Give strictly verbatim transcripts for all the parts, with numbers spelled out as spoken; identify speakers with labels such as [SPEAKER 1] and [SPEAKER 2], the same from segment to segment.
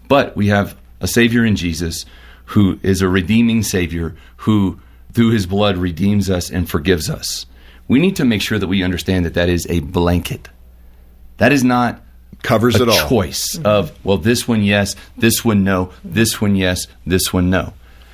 [SPEAKER 1] But we have a Savior in Jesus who is a redeeming Savior who, through his blood, redeems us and forgives us. We need to make sure that we understand that that is a blanket. That is not
[SPEAKER 2] covers
[SPEAKER 1] a
[SPEAKER 2] it all.
[SPEAKER 1] choice of, well, this one yes, this one no, this one yes, this one no.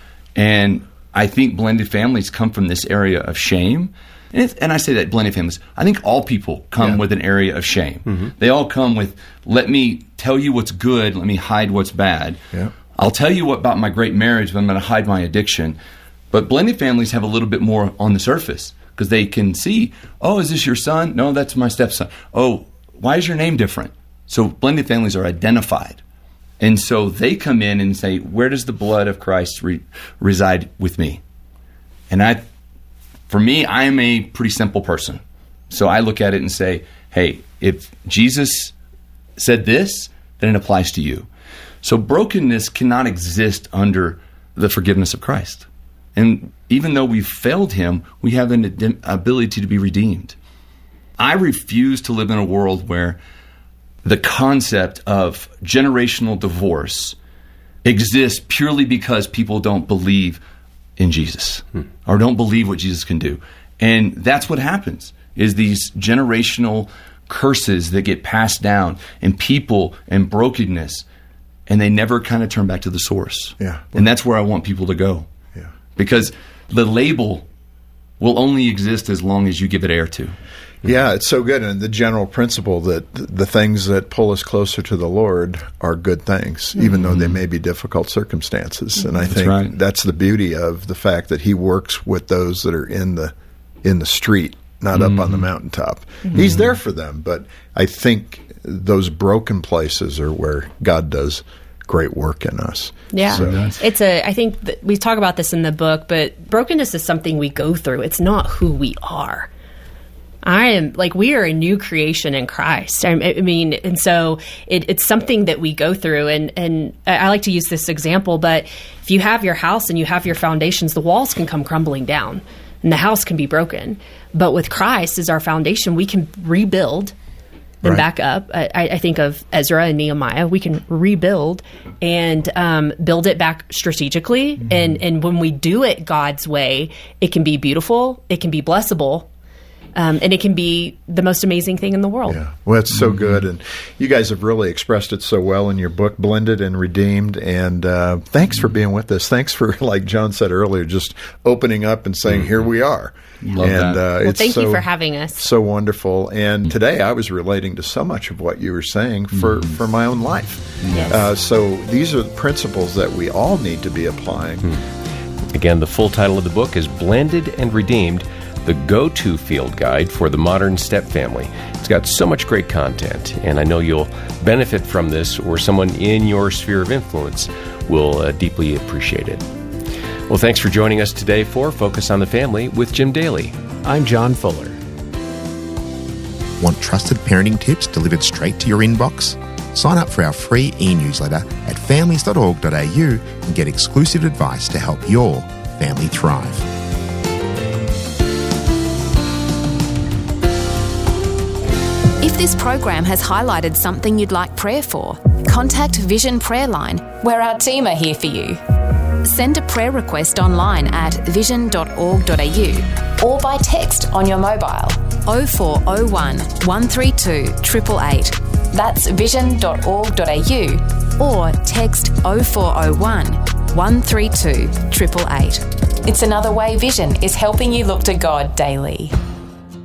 [SPEAKER 1] And I think blended families come from this area of shame. And, it's, and I say that blended families, I think all people come
[SPEAKER 2] yeah.
[SPEAKER 1] with an area of shame.
[SPEAKER 2] Mm-hmm.
[SPEAKER 1] They all come with, let me tell you what's good, let me hide what's bad.
[SPEAKER 2] Yeah.
[SPEAKER 1] I'll tell you what about my great marriage, but I'm going to hide my addiction. But blended families have a little bit more on the surface because they can see, oh, is this your son? No, that's my stepson. Oh, why is your name different? So blended families are identified. And so they come in and say, where does the blood of Christ re- reside with me? And I, for me, I am a pretty simple person. So I look at it and say, hey, if Jesus said this, then it applies to you. So brokenness cannot exist under the forgiveness of Christ. And even though we've failed him, we have an ad- ability to be redeemed. I refuse to live in a world where the concept of generational divorce exists purely because people don't believe in Jesus hmm. or don't believe what Jesus can do. And that's what happens, is these generational curses that get passed down and people and brokenness, and they never kind of turn back to the source.
[SPEAKER 2] Yeah.
[SPEAKER 1] And that's where I want people to go.
[SPEAKER 2] Yeah.
[SPEAKER 1] Because the label will only exist as long as you give it air to.
[SPEAKER 2] Yeah, it's so good. And the general principle that the things that pull us closer to the Lord are good things, mm-hmm. even though they may be difficult circumstances. And I
[SPEAKER 1] that's
[SPEAKER 2] think
[SPEAKER 1] right.
[SPEAKER 2] that's the beauty of the fact that he works with those that are in the in the street, not
[SPEAKER 1] mm-hmm.
[SPEAKER 2] up on the mountaintop.
[SPEAKER 1] Mm-hmm.
[SPEAKER 2] He's there for them, but I think those broken places are where God does great work in us.
[SPEAKER 3] Yeah.
[SPEAKER 2] So.
[SPEAKER 3] It's a, I think that we talk about this in the book, but brokenness is something we go through. It's not who we are. I am, like, we are a new creation in Christ. I, I mean, and so it, it's something that we go through. And, and I like to use this example, but if you have your house and you have your foundations, the walls can come crumbling down and the house can be broken. But with Christ as our foundation, we can rebuild and
[SPEAKER 2] right.
[SPEAKER 3] back up. I, I think of Ezra and Nehemiah. We can rebuild and um, build it back strategically. Mm-hmm. And, and when we do it God's way, it can be beautiful. It can be blessable. Um, and it can be the most amazing thing in the world.
[SPEAKER 2] Yeah, well, it's so mm-hmm. good. And you guys have really expressed it so well in your book, Blended and Redeemed. And uh, thanks for being with us. Thanks for, like John said earlier, just opening up and saying, mm-hmm. here we are.
[SPEAKER 1] Love
[SPEAKER 2] and,
[SPEAKER 1] that.
[SPEAKER 2] Uh,
[SPEAKER 3] well,
[SPEAKER 2] it's
[SPEAKER 3] thank
[SPEAKER 2] so,
[SPEAKER 3] you for having us.
[SPEAKER 2] So wonderful. And today I was relating to so much of what you were saying for, mm-hmm. for my own life.
[SPEAKER 3] Yes.
[SPEAKER 2] Uh, so these are the principles that we all need to be applying.
[SPEAKER 4] Mm-hmm. Again, the full title of the book is Blended and Redeemed, the go-to field guide for the modern step family. It's got so much great content, and I know you'll benefit from this, or someone in your sphere of influence will uh, deeply appreciate it. Well, thanks for joining us today for Focus on the Family with Jim Daly.
[SPEAKER 5] I'm John Fuller.
[SPEAKER 6] Want trusted parenting tips delivered straight to your inbox? Sign up for our free e-newsletter at families dot org dot a u and get exclusive advice to help your family thrive.
[SPEAKER 7] If this program has highlighted something you'd like prayer for, contact Vision Prayer Line, where our team are here for you. Send a prayer request online at vision dot org dot a u or by text on your mobile oh four oh one, one three two, eight eight eight. That's vision dot org dot a u or text oh four oh one, one three two, eight eight eight. It's another way Vision is helping you look to God daily.